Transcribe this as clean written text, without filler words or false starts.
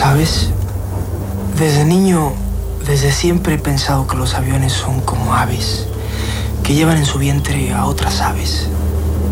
¿Sabes? Desde niño, desde siempre he pensado que los aviones son como aves, que llevan en su vientre a otras aves.